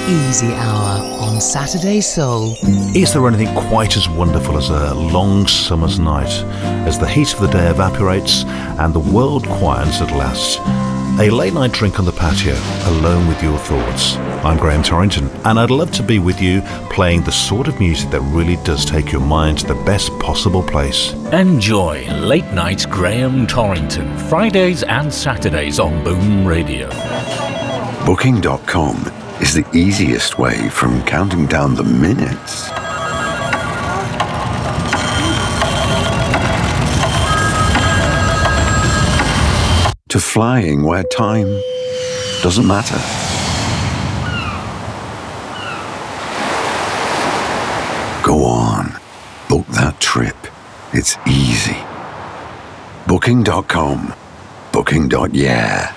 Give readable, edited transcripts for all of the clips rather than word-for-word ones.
Easy Hour on Saturday Soul. Is there anything quite as wonderful as a long summer's night, as the heat of the day evaporates and the world quiets at last? A late night drink on the patio, alone with your thoughts. I'm Graham Torrington, and I'd love to be with you playing the sort of music that really does take your mind to the best possible place. Enjoy Late Night Graham Torrington, Fridays and Saturdays on Boom Radio. Booking.com is the easiest way from counting down the minutes to flying where time doesn't matter. Go on, book that trip. It's easy. Booking.com. Booking.yeah.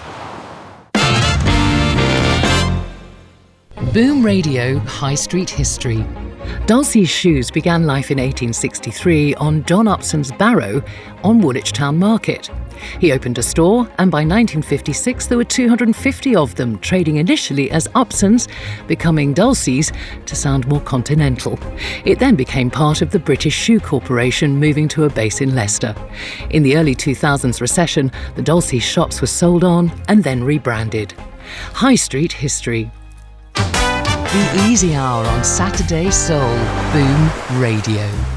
Boom Radio High Street History. Dulcie's Shoes began life in 1863 on John Upson's barrow on Woolwich Town Market. He opened a store, and by 1956 there were 250 of them, trading initially as Upson's, becoming Dulcie's to sound more continental. It then became part of the British Shoe Corporation, moving to a base in Leicester. In the early 2000s recession, the Dulcie's shops were sold on and then rebranded. High Street History. The Easy Hour on Saturday Soul. Boom Radio.